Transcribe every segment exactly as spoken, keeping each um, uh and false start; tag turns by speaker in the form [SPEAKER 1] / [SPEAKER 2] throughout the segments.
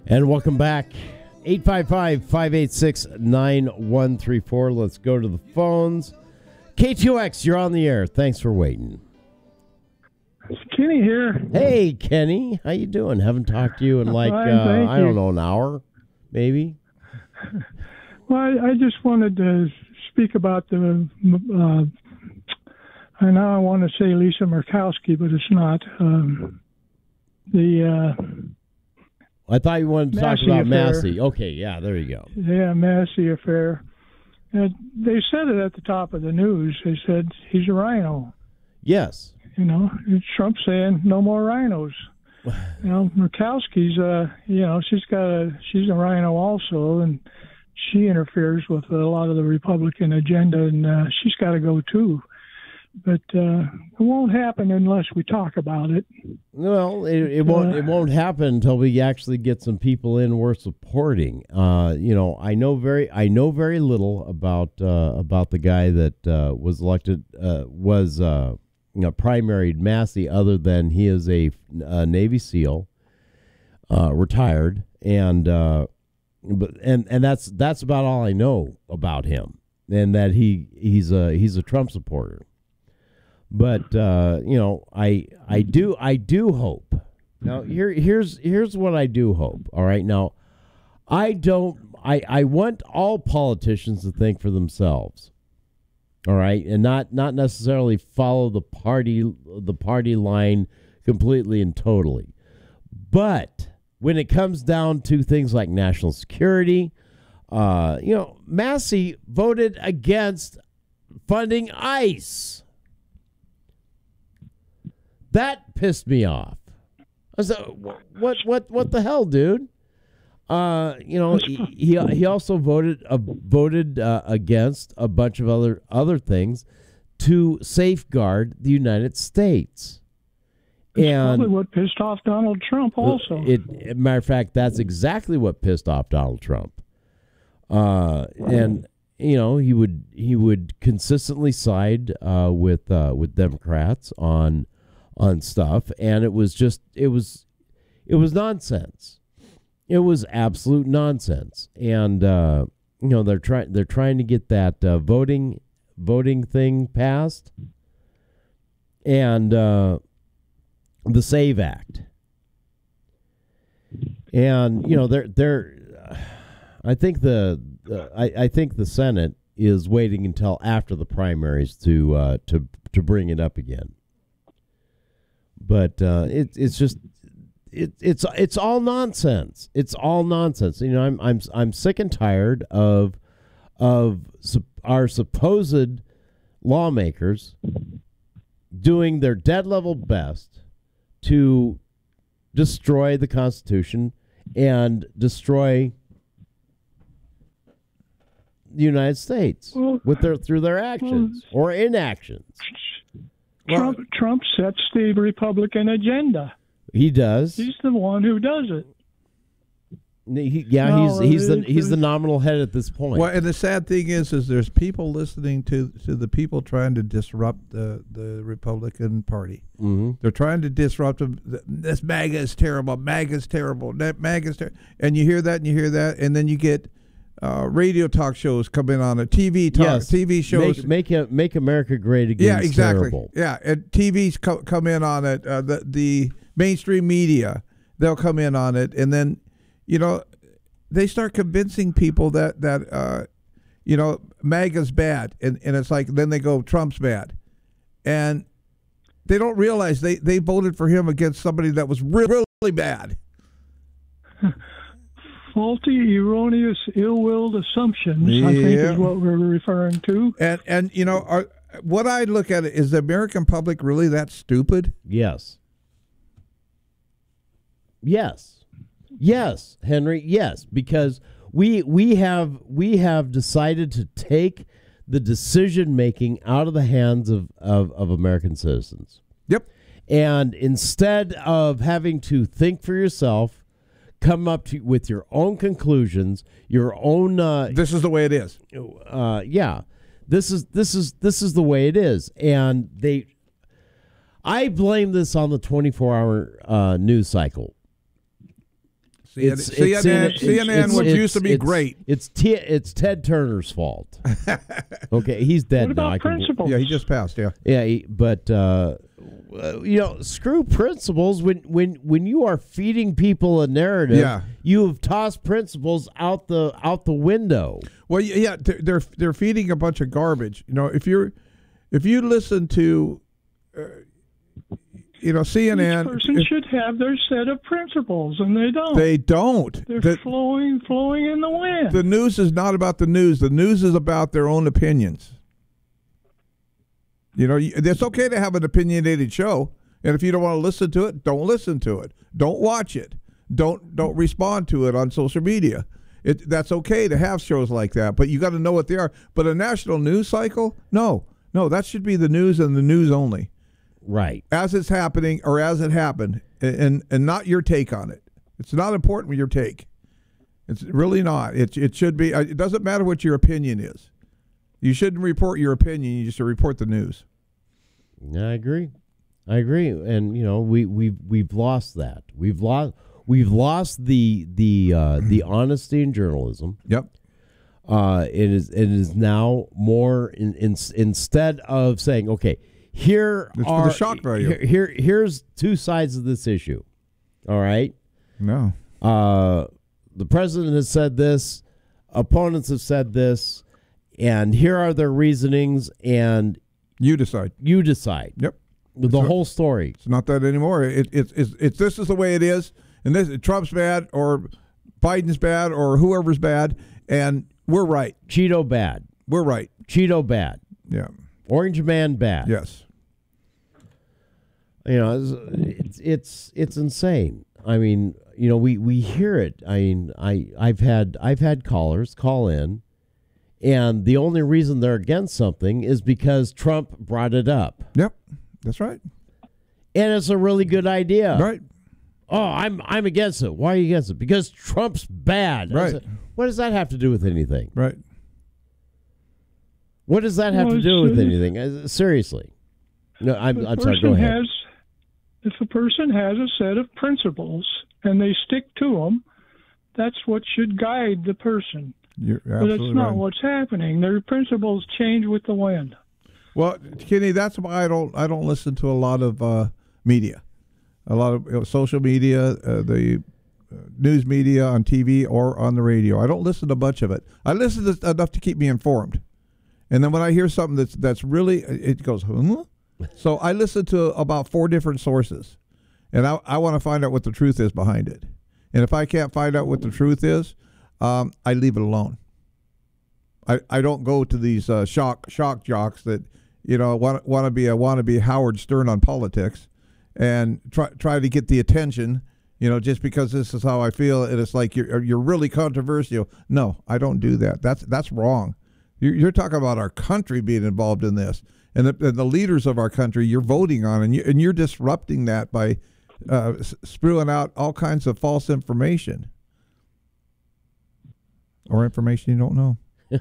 [SPEAKER 1] And welcome back. eight five five, five eight six, nine one three four. Let's go to the phones. K T O X, you're on the air. Thanks for waiting.
[SPEAKER 2] It's Kenny here.
[SPEAKER 1] Hey, Kenny. How you doing? Haven't talked to you in like,
[SPEAKER 2] Fine,
[SPEAKER 1] uh,
[SPEAKER 2] thank
[SPEAKER 1] I
[SPEAKER 2] you.
[SPEAKER 1] don't know, an hour, maybe?
[SPEAKER 2] Well, I, I just wanted to speak about the, uh, I know I want to say Lisa Murkowski, but it's not. Um, the... Uh,
[SPEAKER 1] I thought you wanted to talk
[SPEAKER 2] Massey
[SPEAKER 1] about
[SPEAKER 2] affair.
[SPEAKER 1] Massey. Okay, yeah, there you go.
[SPEAKER 2] Yeah, Massey affair. And they said it at the top of the news. They said he's a rhino.
[SPEAKER 1] Yes.
[SPEAKER 2] You know, and Trump saying no more rhinos. You know, Murkowski's, uh, you know, she's got a, she's a rhino also, and she interferes with a lot of the Republican agenda, and uh, she's got to go too. But uh, it won't happen unless we talk about it.
[SPEAKER 1] Well, it, it won't.
[SPEAKER 2] Uh,
[SPEAKER 1] It won't happen until we actually get some people in worth supporting. Uh, you know, I know very. I know very little about uh, about the guy that uh, was elected. Uh, was uh, you know, primaried Massey, other than he is a, a Navy SEAL, uh, retired, and uh, but and and that's that's about all I know about him, and that he he's a he's a Trump supporter. But uh, you know, I I do I do hope. Now here here's here's what I do hope. All right, now I don't I, I want all politicians to think for themselves. All right, and not not necessarily follow the party the party line completely and totally. But when it comes down to things like national security, uh, you know, Massey voted against funding ICE. That pissed me off. I was like, what, what, what the hell, dude? Uh, you know, he he, he also voted uh, voted uh, against a bunch of other other things to safeguard the United States.
[SPEAKER 2] That's
[SPEAKER 1] And
[SPEAKER 2] probably what pissed off Donald Trump also.
[SPEAKER 1] It, it, matter of fact, that's exactly what pissed off Donald Trump. Uh, and you know, he would he would consistently side uh, with uh, with Democrats on. on stuff, and it was just it was it was nonsense. It was absolute nonsense. And uh, you know, they're trying they're trying to get that uh, voting voting thing passed, and uh, the SAVE Act. And you know, they're they're I think the uh, I, I think the Senate is waiting until after the primaries to uh, to to bring it up again. But uh, it, it's just it, it's it's all nonsense. It's all nonsense. You know, I'm I'm I'm sick and tired of of su- our supposed lawmakers doing their dead level best to destroy the Constitution and destroy the United States
[SPEAKER 2] Well,
[SPEAKER 1] with their through their actions or inactions.
[SPEAKER 2] Trump Trump sets the Republican agenda.
[SPEAKER 1] He does.
[SPEAKER 2] He's the one who does it.
[SPEAKER 1] He, yeah,
[SPEAKER 2] No,
[SPEAKER 1] he's he's the
[SPEAKER 2] it's-
[SPEAKER 1] he's the nominal head at this point.
[SPEAKER 3] Well, and the sad thing is, is there's people listening to to the people trying to disrupt the, the Republican Party.
[SPEAKER 1] Mm-hmm.
[SPEAKER 3] They're trying to disrupt them. This MAGA is terrible. MAGA is terrible. That MAGA is terrible. And you hear that, and you hear that, and then you get uh, radio talk shows come in on it, T V talk,
[SPEAKER 1] Yes.
[SPEAKER 3] T V shows.
[SPEAKER 1] Make make, it, make America great again.
[SPEAKER 3] Yeah, exactly.
[SPEAKER 1] Terrible.
[SPEAKER 3] Yeah, and T Vs co- come in on it. Uh, the the mainstream media, they'll come in on it, and then, you know, they start convincing people that that uh, you know, MAGA's bad, and and it's like then they go Trump's bad, and they don't realize they they voted for him against somebody that was really, really bad.
[SPEAKER 2] Faulty, erroneous, ill-willed assumptions, I think,
[SPEAKER 3] Yeah.
[SPEAKER 2] is what we're referring to.
[SPEAKER 3] And and you know, are, what I look at it is the American public really that stupid?
[SPEAKER 1] Yes. Yes. Yes, Henry. Yes, because we we have we have decided to take the decision making out of the hands of, of, of American citizens.
[SPEAKER 3] Yep.
[SPEAKER 1] And instead of having to think for yourself, come up to, with your own conclusions, your own. Uh,
[SPEAKER 3] This is the way it is.
[SPEAKER 1] uh, yeah, this is this is this is the way it is, and they. I blame this on the twenty-four hour uh, news cycle. It's,
[SPEAKER 3] C N N,
[SPEAKER 1] it's,
[SPEAKER 3] C N N,
[SPEAKER 1] it's,
[SPEAKER 3] which
[SPEAKER 1] it's,
[SPEAKER 3] used to be
[SPEAKER 1] it's,
[SPEAKER 3] great.
[SPEAKER 1] It's T, it's Ted Turner's fault. Okay, he's dead
[SPEAKER 2] What
[SPEAKER 1] now.
[SPEAKER 2] about
[SPEAKER 1] I can,
[SPEAKER 2] principles?
[SPEAKER 3] Yeah, he just passed. Yeah,
[SPEAKER 1] yeah, he, but uh, you know, screw principles. When when when you are feeding people a narrative,
[SPEAKER 3] Yeah.
[SPEAKER 1] you have tossed principles out the out the window.
[SPEAKER 3] well, yeah, they're they're, they're feeding a bunch of garbage. You know, if you're if you listen to, uh, you know, C N N,
[SPEAKER 2] Each person
[SPEAKER 3] if-
[SPEAKER 2] should have their set of principles, and they don't.
[SPEAKER 3] they don't.
[SPEAKER 2] They're
[SPEAKER 3] The,
[SPEAKER 2] flowing, flowing in the wind.
[SPEAKER 3] the news is not about the news. The news is about their own opinions. You know, you- it's okay to have an opinionated show, and if you don't want to listen to it, don't listen to it. Don't watch it. Don't don't respond to it on social media. It that's okay to have shows like that, but you got to know what they are. But a national news cycle, no, no, that should be the news and the news only,
[SPEAKER 1] Right.
[SPEAKER 3] as it's happening or as it happened, and and not your take on it. It's not important with your take. It's really not. It it should be. It doesn't matter what your opinion is. You shouldn't report your opinion. You should report the news.
[SPEAKER 1] I agree. I agree. And you know, we we've we've lost that. We've lost we've lost the the uh, the honesty in journalism.
[SPEAKER 3] Yep.
[SPEAKER 1] Uh, it is it is now more in, in instead of saying, okay, here
[SPEAKER 3] It's for
[SPEAKER 1] are
[SPEAKER 3] the shock value.
[SPEAKER 1] Here, here here's two sides of this issue. All right.
[SPEAKER 3] No.
[SPEAKER 1] Uh, the president has said this, opponents have said this, and here are their reasonings, and
[SPEAKER 3] You decide.
[SPEAKER 1] you decide.
[SPEAKER 3] Yep.
[SPEAKER 1] The
[SPEAKER 3] So-
[SPEAKER 1] whole story.
[SPEAKER 3] It's not that anymore. It, it, it's it's this is the way it is, and this Trump's bad or Biden's bad or whoever's bad, and we're right.
[SPEAKER 1] Cheeto bad.
[SPEAKER 3] We're right.
[SPEAKER 1] Cheeto bad.
[SPEAKER 3] Yeah.
[SPEAKER 1] Orange man bad.
[SPEAKER 3] Yes.
[SPEAKER 1] You know, it's it's it's, it's insane. I mean, you know, we, we hear it. I mean, I I've had I've had callers call in, and the only reason they're against something is because Trump brought it up,
[SPEAKER 3] Yep. That's right.
[SPEAKER 1] and it's a really good idea.
[SPEAKER 3] Right.
[SPEAKER 1] Oh, I'm I'm against it. Why are you against it? Because Trump's bad. I
[SPEAKER 3] Right.
[SPEAKER 1] said, what does that have to do with anything?
[SPEAKER 3] Right.
[SPEAKER 1] What does that have
[SPEAKER 2] Well,
[SPEAKER 1] to do
[SPEAKER 2] it's,
[SPEAKER 1] with
[SPEAKER 2] uh,
[SPEAKER 1] anything? Uh, Seriously. No, I'm,
[SPEAKER 2] The
[SPEAKER 1] I'm sorry. Go
[SPEAKER 2] person
[SPEAKER 1] ahead.
[SPEAKER 2] has, if a person has a set of principles and they stick to them, that's what should guide the person.
[SPEAKER 3] You're
[SPEAKER 2] But
[SPEAKER 3] absolutely
[SPEAKER 2] it's not
[SPEAKER 3] right.
[SPEAKER 2] what's happening. Their principles change with the wind.
[SPEAKER 3] Well, Kenny, that's why I don't I don't listen to a lot of uh, media, a lot of you know, social media, uh, the uh, news media on T V or on the radio. I don't listen to much of it. I listen to enough to keep me informed, and then when I hear something that's that's really it goes, huh? So I listen to about four different sources, and I I want to find out what the truth is behind it. And if I can't find out what the truth is, um, I leave it alone. I, I don't go to these uh, shock shock jocks that you know want want to be a want to be Howard Stern on politics, and try try to get the attention. You know, just because this is how I feel, and it's like you're you're really controversial. No, I don't do that. That's that's wrong. You're, you're talking about our country being involved in this, and the, and the leaders of our country you're voting on, and you and you're disrupting that by uh, spewing out all kinds of false information or information you don't know.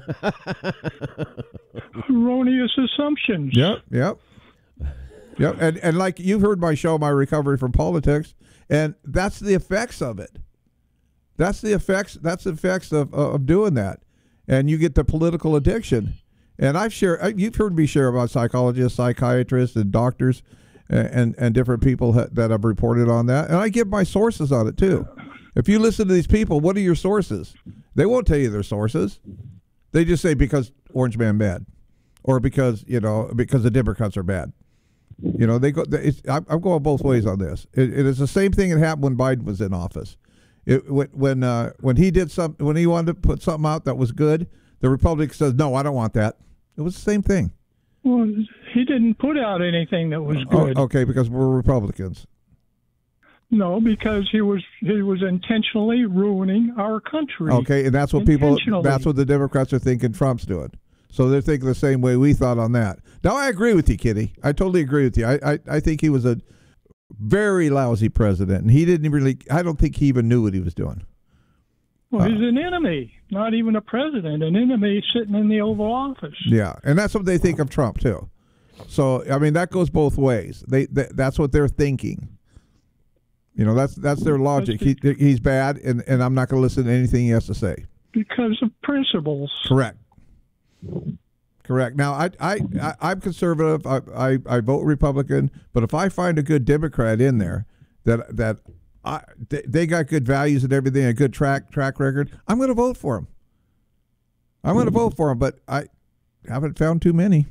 [SPEAKER 2] Erroneous assumptions.
[SPEAKER 3] Yep, yep, yep. And and like you've heard my show, My Recovery from Politics, and that's the effects of it. That's the effects. That's the effects of of doing that, and you get the political addiction. And I've shared. You've heard me share about psychologists, psychiatrists, and doctors, and and, and different people ha- that have reported on that. And I give my sources on it too. If you listen to these people, what are your sources? They won't tell you their sources. They just say because Orange Man bad, or because you know because the Democrats are bad. You know they go. It's, I'm I'm going both ways on this. It, it is the same thing that happened when Biden was in office. It, when when uh, when he did some when he wanted to put something out that was good, the Republican says no, I don't want that. It was the same thing.
[SPEAKER 2] Well, he didn't put out anything that was
[SPEAKER 3] Oh,
[SPEAKER 2] good.
[SPEAKER 3] okay, because we're Republicans.
[SPEAKER 2] No, because he was he was intentionally ruining our country.
[SPEAKER 3] Okay, and that's what people.
[SPEAKER 2] Intentionally.
[SPEAKER 3] That's what the Democrats are thinking Trump's doing. So they're thinking the same way we thought on that. Now I agree with you, Kitty. I totally agree with you. I I, I think he was a very lousy president, and he didn't really. I don't think he even knew what he was doing.
[SPEAKER 2] Well, he's
[SPEAKER 3] Uh,
[SPEAKER 2] an enemy, not even a president, an enemy sitting in the Oval Office.
[SPEAKER 3] Yeah, and that's what they think of Trump too. So I mean that goes both ways. They, they that's what they're thinking. You know, that's that's their logic. He, he's bad, and, and I'm not going to listen to anything he has to say.
[SPEAKER 2] Because of principles.
[SPEAKER 3] Correct. Correct. Now, I, I, I, I'm conservative. I, I, I vote Republican, but if I find a good Democrat in there that that I, they, they got good values and everything, a good track track record, I'm going to vote for them. I'm going to vote for them, but I haven't found too many.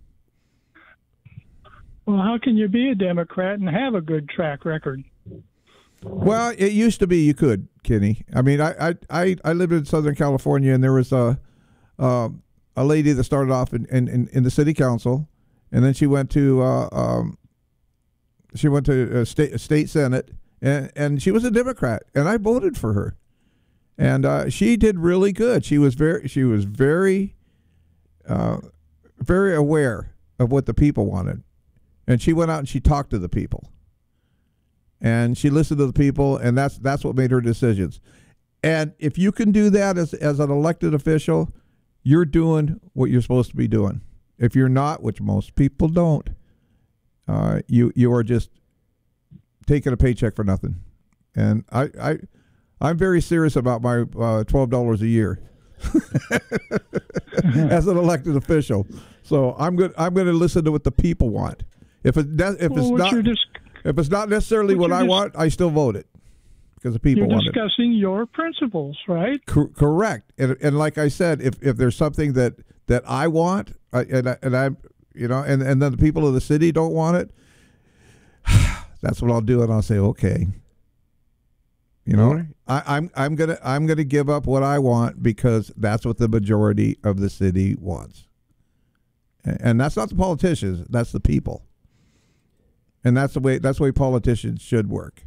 [SPEAKER 2] Well, how can you be a Democrat and have a good track record?
[SPEAKER 3] Well, it used to be you could, Kenny. I mean, I I, I lived in Southern California, and there was a uh, a lady that started off in, in, in the city council, and then she went to uh, um, she went to a state a state senate, and, and she was a Democrat, and I voted for her, and uh, she did really good. She was very she was very uh, very aware of what the people wanted, and she went out and she talked to the people. And she listened to the people, and that's that's what made her decisions. And if you can do that as as an elected official, you're doing what you're supposed to be doing. If you're not, which most people don't, uh, you you are just taking a paycheck for nothing. And I I I'm very serious about my uh, twelve dollars a year as an elected official. So I'm good. I'm going to listen to what the people want. If it if
[SPEAKER 2] well,
[SPEAKER 3] it's not.
[SPEAKER 2] Dis-
[SPEAKER 3] If it's not necessarily what I dis- want, I still vote it because the people
[SPEAKER 2] you're
[SPEAKER 3] want it.
[SPEAKER 2] You're discussing your principles, right?
[SPEAKER 3] Co- correct. And, and like I said, if, if there's something that, that I want, I, and I, and I, you know, and, and then the people of the city don't want it, that's what I'll do, and I'll say, okay. You know, right. I, I'm I'm gonna I'm gonna give up what I want because that's what the majority of the city wants, and, and that's not the politicians, that's the people. And that's the way that's the way politicians should work.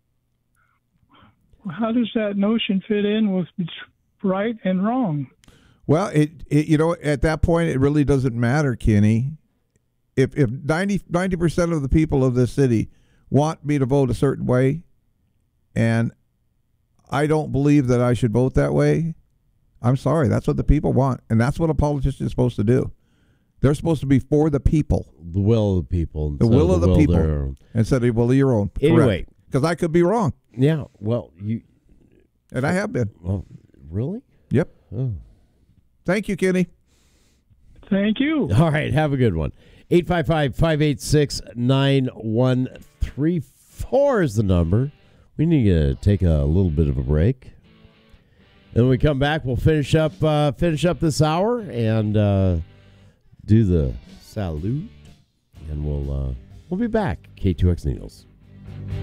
[SPEAKER 2] How does that notion fit in with right and wrong?
[SPEAKER 3] Well, it, it you know, at that point it really doesn't matter, Kenny. If if ninety percent of the people of this city want me to vote a certain way, and I don't believe that I should vote that way, I'm sorry, that's what the people want, and that's what a politician is supposed to do. They're supposed to be for the people.
[SPEAKER 1] The will of the people.
[SPEAKER 3] The will of the, the people. Their, instead of the will of your own.
[SPEAKER 1] Anyway.
[SPEAKER 3] Because I could be wrong.
[SPEAKER 1] Yeah. Well, you.
[SPEAKER 3] And I have been.
[SPEAKER 1] Well, really?
[SPEAKER 3] Yep.
[SPEAKER 1] Oh.
[SPEAKER 3] Thank you, Kenny.
[SPEAKER 2] Thank you.
[SPEAKER 1] All right. Have a good one. eight five five, five eight six, nine one three four is the number. We need to take a little bit of a break. And when we come back, we'll finish up, uh, finish up this hour and... Uh, do the salute, and we'll uh, we'll be back. K two X News.